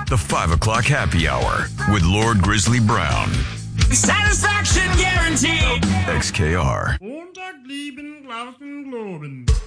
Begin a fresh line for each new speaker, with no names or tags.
The 5 o'clock happy hour with Lord Grizzly Brown.
Satisfaction guaranteed.
XKR.
Montag lieben Glauben globen.